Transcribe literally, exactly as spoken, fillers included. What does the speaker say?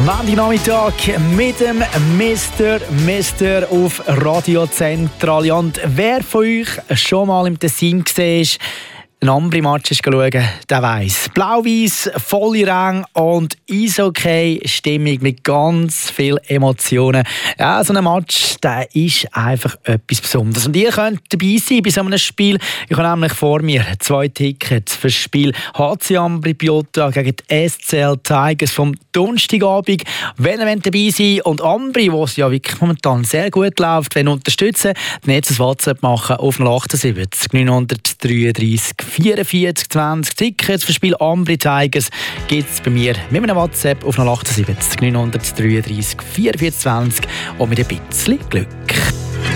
Nachmittag mit dem Mister Mister auf Radio Zentrale. Und wer von euch schon mal im Tessin gesehen ist, ein Ambri-Match schauen, der weiss. Blau-Weiss, volle Ränge und Eishockey-Stimmung mit ganz vielen Emotionen. Ja, so ein Match, der ist einfach etwas Besonderes. Und ihr könnt dabei sein bei so einem Spiel. Ich habe nämlich vor mir zwei Tickets für das Spiel H C Ambri Piotta gegen die S C L Tigers vom Donnerstagabend. Wenn ihr dabei sein und Ambri, wo es ja wirklich momentan sehr gut läuft, wenn unterstützen, dann jetzt ein WhatsApp machen auf null achtundsiebzig neunhundertdreiunddreissig vierundvierzig zwanzig. Tickets für das Spiel Ambri Tigers gibt es bei mir mit einem WhatsApp auf null achtundsiebzig neunhundertdreiunddreissig vierundvierzig zwanzig und mit ein bisschen Glück.